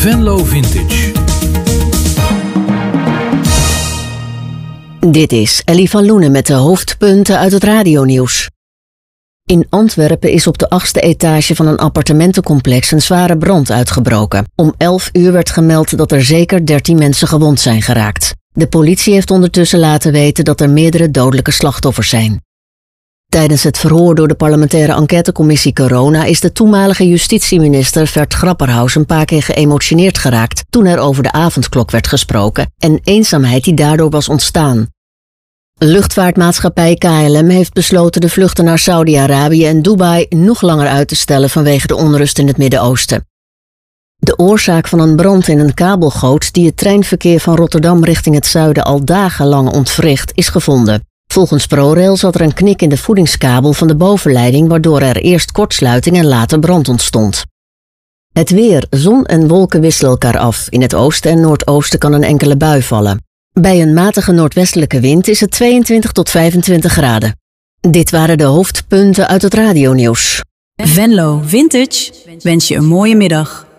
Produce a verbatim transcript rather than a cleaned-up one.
Venlo Vintage. Dit is Ellie van Loenen met de hoofdpunten uit het radionieuws. In Antwerpen is op de achtste etage van een appartementencomplex een zware brand uitgebroken. Om elf uur werd gemeld dat er zeker dertien mensen gewond zijn geraakt. De politie heeft ondertussen laten weten dat er meerdere dodelijke slachtoffers zijn. Tijdens het verhoor door de parlementaire enquêtecommissie Corona is de toenmalige justitieminister Vert Grapperhaus een paar keer geëmotioneerd geraakt toen er over de avondklok werd gesproken en eenzaamheid die daardoor was ontstaan. Luchtvaartmaatschappij K L M heeft besloten de vluchten naar Saudi-Arabië en Dubai nog langer uit te stellen vanwege de onrust in het Midden-Oosten. De oorzaak van een brand in een kabelgoot die het treinverkeer van Rotterdam richting het zuiden al dagenlang ontwricht is gevonden. Volgens ProRail zat er een knik in de voedingskabel van de bovenleiding waardoor er eerst kortsluiting en later brand ontstond. Het weer, zon en wolken wisselen elkaar af. In het oosten en noordoosten kan een enkele bui vallen. Bij een matige noordwestelijke wind is het tweeëntwintig tot vijfentwintig graden. Dit waren de hoofdpunten uit het radionieuws. Venlo Vintage wens je een mooie middag.